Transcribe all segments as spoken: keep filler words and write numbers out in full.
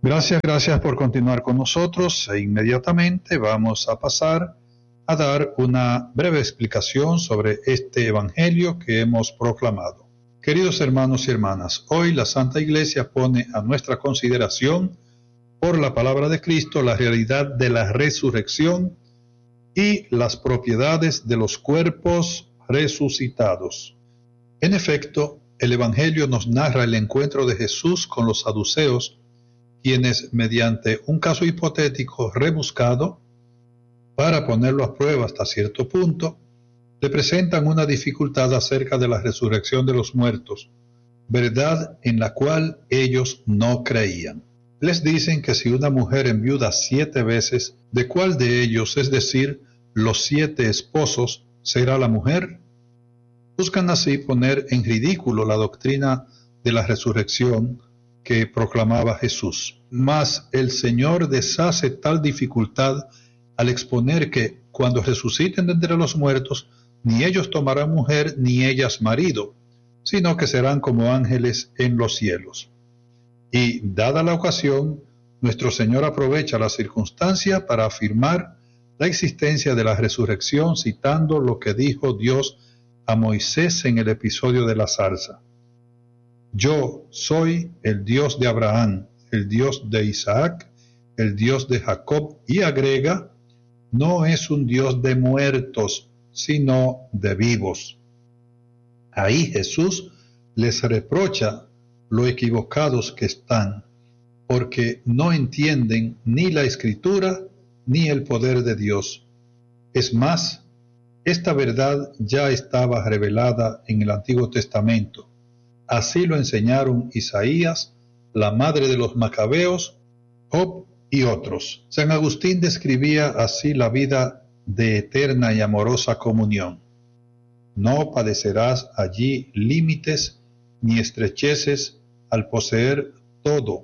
Gracias, gracias por continuar con nosotros e inmediatamente vamos a pasar a dar una breve explicación sobre este evangelio que hemos proclamado. Queridos hermanos y hermanas, hoy la Santa Iglesia pone a nuestra consideración por la palabra de Cristo la realidad de la resurrección y las propiedades de los cuerpos resucitados. En efecto, el evangelio nos narra el encuentro de Jesús con los saduceos, quienes, mediante un caso hipotético rebuscado, para ponerlo a prueba hasta cierto punto, le presentan una dificultad acerca de la resurrección de los muertos, verdad en la cual ellos no creían. Les dicen que si una mujer enviuda siete veces, ¿de cuál de ellos, es decir, los siete esposos, será la mujer? Buscan así poner en ridículo la doctrina de la resurrección que proclamaba Jesús. Mas el Señor deshace tal dificultad al exponer que, cuando resuciten de entre los muertos, ni ellos tomarán mujer ni ellas marido, sino que serán como ángeles en los cielos. Y, dada la ocasión, nuestro Señor aprovecha la circunstancia para afirmar la existencia de la resurrección, citando lo que dijo Dios a Moisés en el episodio de la zarza. Yo soy el Dios de Abraham, el Dios de Isaac, el Dios de Jacob, y agrega, no es un Dios de muertos, sino de vivos. Ahí Jesús les reprocha lo equivocados que están, porque no entienden ni la Escritura ni el poder de Dios. Es más, esta verdad ya estaba revelada en el Antiguo Testamento. Así lo enseñaron Isaías, la madre de los macabeos, Job y otros. San Agustín describía así la vida de eterna y amorosa comunión. No padecerás allí límites ni estrecheces al poseer todo.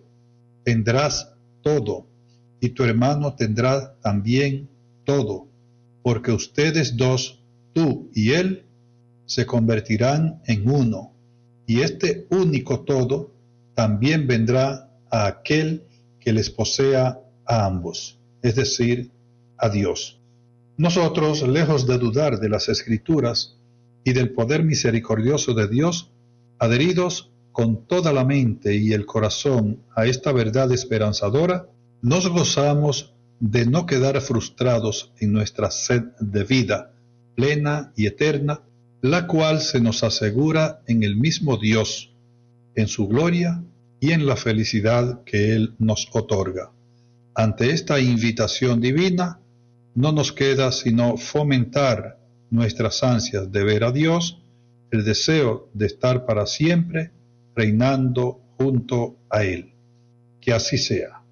Tendrás todo, y tu hermano tendrá también todo, porque ustedes dos, tú y él, se convertirán en uno. Y este único todo también vendrá a aquel que les posea a ambos, es decir, a Dios. Nosotros, lejos de dudar de las Escrituras y del poder misericordioso de Dios, adheridos con toda la mente y el corazón a esta verdad esperanzadora, nos gozamos de no quedar frustrados en nuestra sed de vida plena y eterna, la cual se nos asegura en el mismo Dios, en su gloria y en la felicidad que Él nos otorga. Ante esta invitación divina, no nos queda sino fomentar nuestras ansias de ver a Dios, el deseo de estar para siempre reinando junto a Él. Que así sea.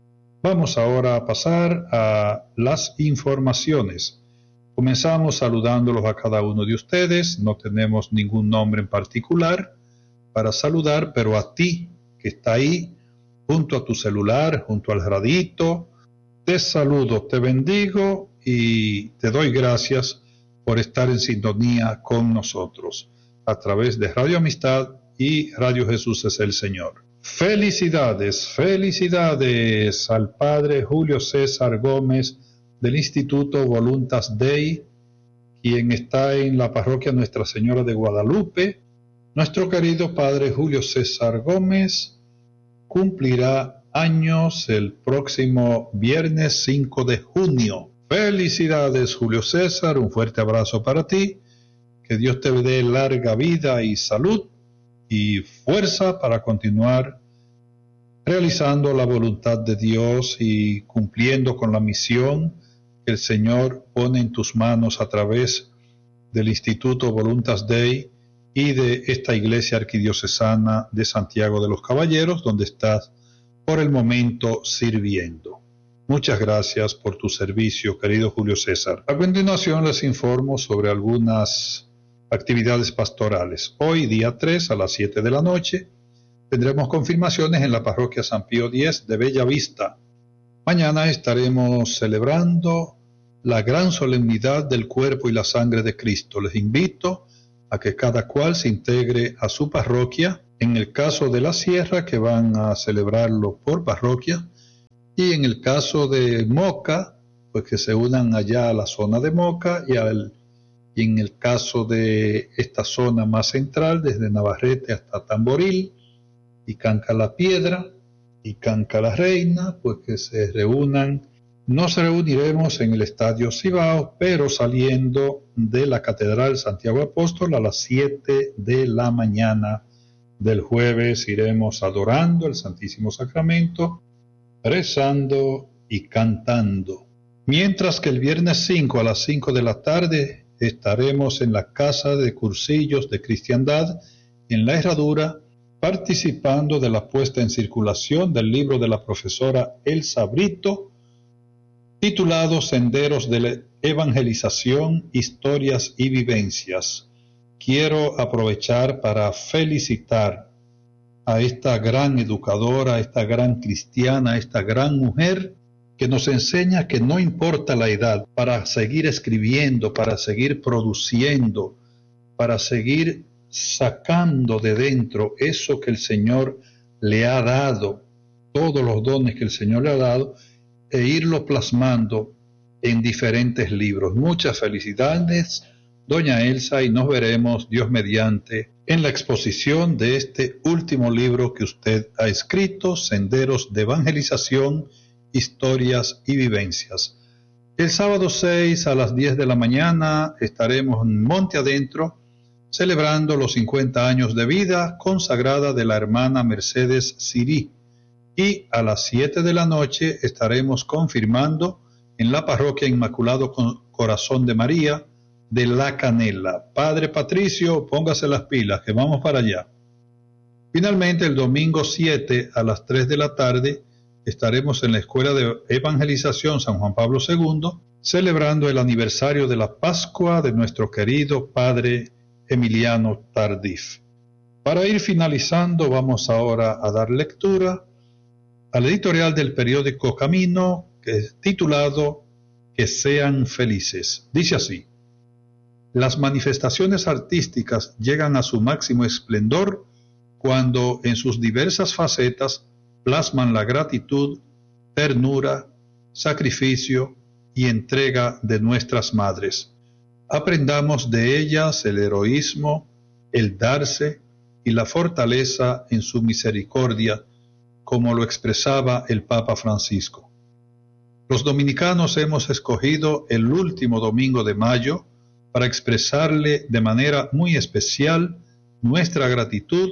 Vamos ahora a pasar a las informaciones. Comenzamos saludándolos a cada uno de ustedes. No tenemos ningún nombre en particular para saludar, pero a ti que está ahí, junto a tu celular, junto al radito, te saludo, te bendigo y te doy gracias por estar en sintonía con nosotros a través de Radio Amistad y Radio Jesús es el Señor. Felicidades, felicidades al Padre Julio César Gómez del Instituto Voluntas Dei, quien está en la parroquia Nuestra Señora de Guadalupe. Nuestro querido Padre Julio César Gómez cumplirá años el próximo viernes cinco de junio. Felicidades, Julio César, un fuerte abrazo para ti, que Dios te dé larga vida y salud y fuerza para continuar realizando la voluntad de Dios y cumpliendo con la misión que el Señor pone en tus manos a través del Instituto Voluntas Dei y de esta Iglesia Arquidiocesana de Santiago de los Caballeros, donde estás por el momento sirviendo. Muchas gracias por tu servicio, querido Julio César. A continuación les informo sobre algunas actividades pastorales. Hoy, día tres, a las siete de la noche, tendremos confirmaciones en la parroquia San Pío X de Bella Vista. Mañana estaremos celebrando la gran solemnidad del cuerpo y la sangre de Cristo. Les invito a que cada cual se integre a su parroquia En el caso de la sierra, que van a celebrarlo por parroquia, y en el caso de Moca, pues que se unan allá a la zona de Moca, y, al, y en el caso de esta zona más central, desde Navarrete hasta Tamboril, y Canca la Piedra, y Canca la Reina, pues que se reúnan. Nos reuniremos en el Estadio Cibao, pero saliendo de la Catedral Santiago Apóstol a las siete de la mañana del jueves. Iremos adorando el Santísimo Sacramento, rezando y cantando. Mientras que el viernes cinco a las cinco de la tarde estaremos en la Casa de Cursillos de Cristiandad en La Herradura, participando de la puesta en circulación del libro de la profesora Elsa Brito, titulado Senderos de la Evangelización, Historias y Vivencias. Quiero aprovechar para felicitar a esta gran educadora, a esta gran cristiana, a esta gran mujer que nos enseña que no importa la edad, para seguir escribiendo, para seguir produciendo, para seguir sacando de dentro eso que el Señor le ha dado, todos los dones que el Señor le ha dado, e irlo plasmando en diferentes libros. Muchas felicidades, doña Elsa, y nos veremos, Dios mediante, en la exposición de este último libro que usted ha escrito, Senderos de Evangelización, Historias y Vivencias. El sábado seis a las diez de la mañana estaremos en Monte Adentro celebrando los cincuenta años de vida consagrada de la hermana Mercedes Sirí. Y a las siete de la noche estaremos confirmando en la parroquia Inmaculado Corazón de María de La Canela. Padre Patricio, póngase las pilas, que vamos para allá. Finalmente, el domingo siete a las tres de la tarde estaremos en la Escuela de Evangelización San Juan Pablo segundo, celebrando el aniversario de la Pascua de nuestro querido Padre Emiliano Tardif. Para ir finalizando, vamos ahora a dar lectura al editorial del periódico Camino, que es titulado Que sean felices. Dice así: las manifestaciones artísticas llegan a su máximo esplendor cuando en sus diversas facetas plasman la gratitud, ternura, sacrificio y entrega de nuestras madres. Aprendamos de ellas el heroísmo, el darse y la fortaleza en su misericordia, como lo expresaba el Papa Francisco. Los dominicanos hemos escogido el último domingo de mayo para expresarle de manera muy especial nuestra gratitud,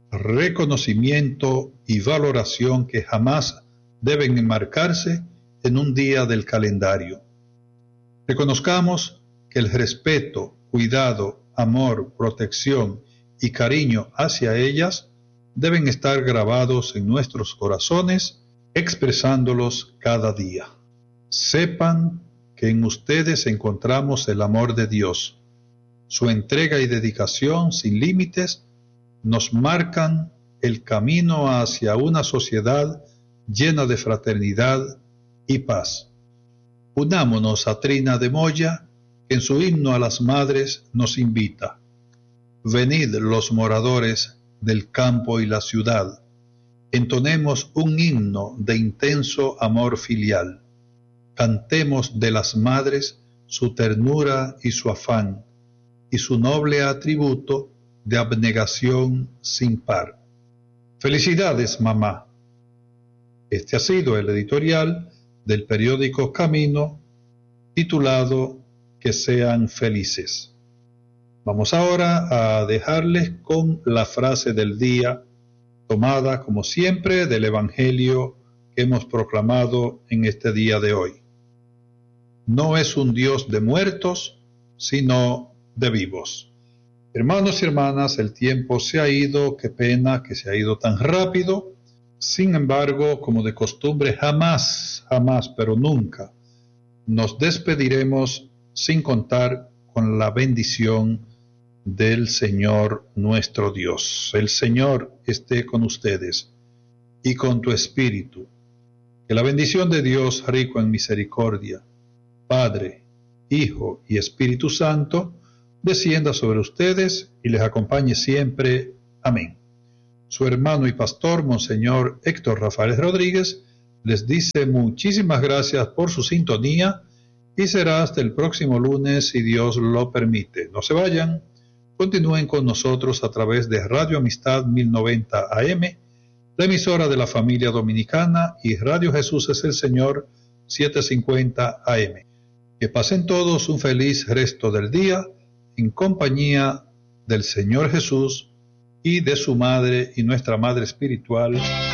reconocimiento y valoración que jamás deben enmarcarse en un día del calendario. Reconozcamos que el respeto, cuidado, amor, protección y cariño hacia ellas deben estar grabados en nuestros corazones, expresándolos cada día. Sepan que en ustedes encontramos el amor de Dios. Su entrega y dedicación sin límites nos marcan el camino hacia una sociedad llena de fraternidad y paz. Unámonos a Trina de Moya, que en su himno a las madres nos invita: venid los moradores del campo y la ciudad, entonemos un himno de intenso amor filial, cantemos de las madres su ternura y su afán, y su noble atributo de abnegación sin par. Felicidades, mamá. Este ha sido el editorial del periódico Camino, titulado Que sean felices. Vamos ahora a dejarles con la frase del día, tomada como siempre del Evangelio que hemos proclamado en este día de hoy. No es un Dios de muertos, sino de vivos. Hermanos y hermanas, el tiempo se ha ido, qué pena que se ha ido tan rápido. Sin embargo, como de costumbre, jamás, jamás, pero nunca nos despediremos sin contar con la bendición del Señor nuestro Dios. El Señor esté con ustedes y con tu espíritu. Que la bendición de Dios, rico en misericordia, Padre, Hijo y Espíritu Santo, descienda sobre ustedes y les acompañe siempre. Amén. Su hermano y pastor, Monseñor Héctor Rafael Rodríguez, les dice muchísimas gracias por su sintonía y será hasta el próximo lunes si Dios lo permite. No se vayan, continúen con nosotros a través de Radio Amistad mil noventa A M, la emisora de la familia dominicana, y Radio Jesús es el Señor setecientos cincuenta A M. Que pasen todos un feliz resto del día en compañía del Señor Jesús y de su Madre y nuestra Madre Espiritual,